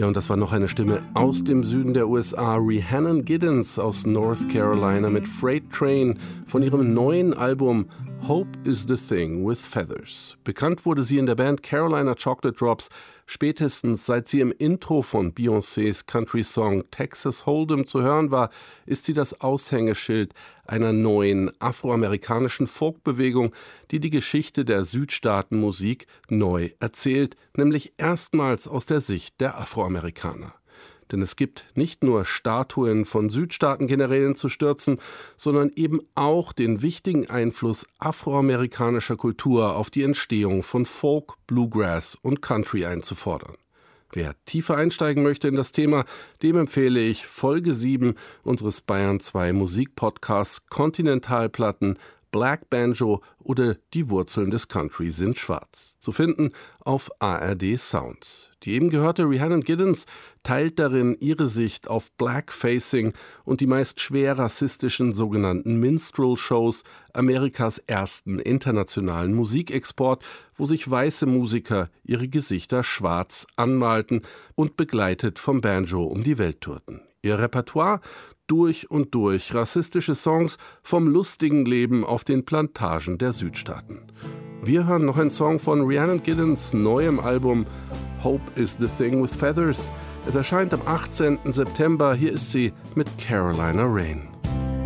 Ja, und das war noch eine Stimme aus dem Süden der USA, Rhiannon Giddens aus North Carolina mit Freight Train von ihrem neuen Album Hope is the Thing with Feathers. Bekannt wurde sie in der Band Carolina Chocolate Drops, spätestens seit sie im Intro von Beyoncés Country-Song Texas Hold'em zu hören war, ist sie das Aushängeschild einer neuen afroamerikanischen Folkbewegung, die die Geschichte der Südstaatenmusik neu erzählt, nämlich erstmals aus der Sicht der Afroamerikaner. Denn es gibt nicht nur Statuen von Südstaatengenerälen zu stürzen, sondern eben auch den wichtigen Einfluss afroamerikanischer Kultur auf die Entstehung von Folk, Bluegrass und Country einzufordern. Wer tiefer einsteigen möchte in das Thema, dem empfehle ich Folge 7 unseres Bayern 2 Musikpodcasts Kontinentalplatten, Black Banjo oder Die Wurzeln des Country sind schwarz. Zu finden auf ARD Sounds. Die eben gehörte Rhiannon Giddens teilt darin ihre Sicht auf Blackfacing und die meist schwer rassistischen sogenannten Minstrel-Shows, Amerikas ersten internationalen Musikexport, wo sich weiße Musiker ihre Gesichter schwarz anmalten und begleitet vom Banjo um die Welt tourten. Ihr Repertoire durch und durch rassistische Songs vom lustigen Leben auf den Plantagen der Südstaaten. Wir hören noch einen Song von Rhiannon Giddens neuem Album Hope is the Thing with Feathers. Es erscheint am 18. September. Hier ist sie mit Carolina Rain.